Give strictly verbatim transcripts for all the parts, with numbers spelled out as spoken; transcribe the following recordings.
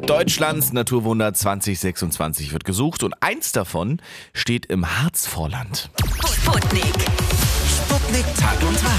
Deutschlands Naturwunder zwanzig sechsundzwanzig wird gesucht und eins davon steht im Harzvorland. Sputnik. Sputnik Tag und Tag.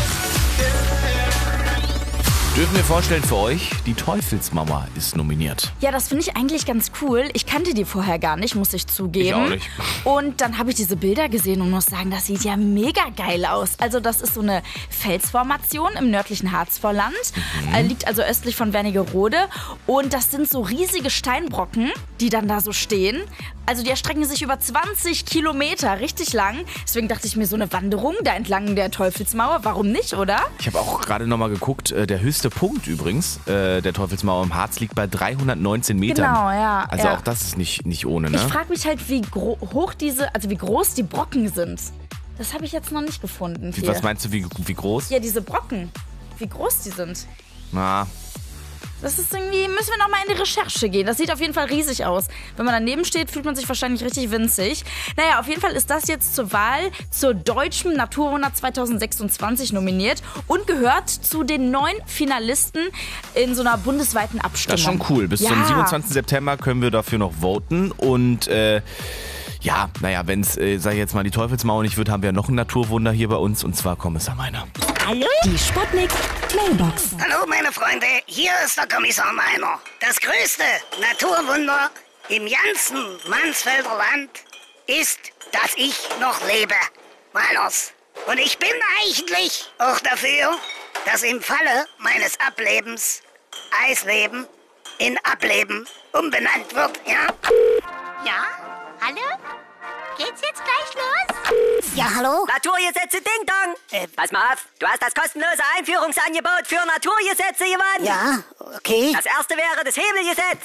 Dürfen wir vorstellen für euch, die Teufelsmauer ist nominiert. Ja, das finde ich eigentlich ganz cool. Ich kannte die vorher gar nicht, muss ich zugeben. Ich auch nicht. Und dann habe ich diese Bilder gesehen und muss sagen, das sieht ja mega geil aus. Also das ist so eine Felsformation im nördlichen Harzvorland. Mhm. Äh, liegt also östlich von Wernigerode. Und das sind so riesige Steinbrocken, die dann da so stehen. Also die erstrecken sich über zwanzig Kilometer, richtig lang. Deswegen dachte ich mir, so eine Wanderung da entlang der Teufelsmauer, warum nicht, oder? Ich habe auch gerade nochmal geguckt, äh, der höchste Punkt übrigens äh, der Teufelsmauer im Harz liegt bei dreihundertneunzehn Metern. Genau, ja. Also ja. auch das ist nicht, nicht ohne, ne? Ich frage mich halt, wie gro- hoch diese, also wie groß die Brocken sind. Das habe ich jetzt noch nicht gefunden. Wie, hier. was meinst du, wie, wie groß? Ja, diese Brocken. Wie groß die sind. Na, Das ist irgendwie, müssen wir nochmal in die Recherche gehen. Das sieht auf jeden Fall riesig aus. Wenn man daneben steht, fühlt man sich wahrscheinlich richtig winzig. Naja, auf jeden Fall ist das jetzt zur Wahl zur Deutschen Naturwunder zwanzig sechsundzwanzig nominiert und gehört zu den neun Finalisten in so einer bundesweiten Abstimmung. das ist schon cool. Bis ja. zum siebenundzwanzigsten September können wir dafür noch voten und äh, ja, naja, wenn es, äh, sag ich jetzt mal, die Teufelsmauer nicht wird, haben wir noch ein Naturwunder hier bei uns und zwar Kommissar Meiner. Hallo? Die Sputnik Mailbox. Hallo meine Freunde, hier ist der Kommissar Meiner. Das größte Naturwunder im ganzen Mansfelder Land ist, dass ich noch lebe. Meiners. Und ich bin eigentlich auch dafür, dass im Falle meines Ablebens Eisleben in Ableben umbenannt wird, ja? Ja? Hallo? Geht's jetzt gleich los? Ja, hallo? Naturgesetze Ding Dong. Äh, Pass mal auf, du hast das kostenlose Einführungsangebot für Naturgesetze gewonnen. Ja, okay. Das erste wäre das Hebelgesetz.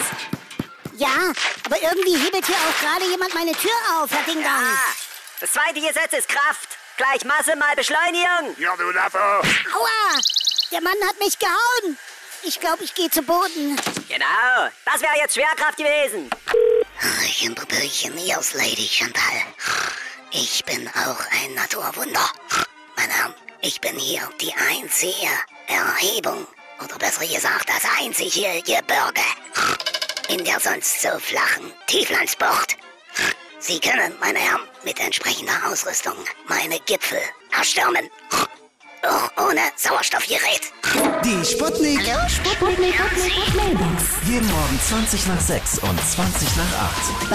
Ja, aber irgendwie hebelt hier auch gerade jemand meine Tür auf, Herr Ding Dong. Ah, das zweite Gesetz ist Kraft. Gleich Masse mal Beschleunigung. Ja, du Laffe. Aua! Der Mann hat mich gehauen. Ich glaube, ich gehe zu Boden. Genau, das wäre jetzt Schwerkraft gewesen. Hallöchen, Brüderchen, hier ist Lady Chantal. Ich bin auch ein Naturwunder. Meine Herren, ich bin hier die einzige Erhebung, oder besser gesagt, das einzige Gebirge in der sonst so flachen Tieflandsbucht. Sie können, meine Herren, mit entsprechender Ausrüstung meine Gipfel erstürmen. Auch ohne Sauerstoffgerät. Die Sputnik. Hallo, Sputnik. Mailbox. Jeden Morgen zwanzig nach sechs und zwanzig nach acht.